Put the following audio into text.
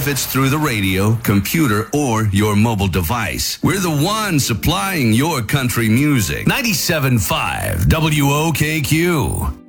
if it's through the radio, computer, or your mobile device. We're the ones supplying your country music. 97.5 WOKQ.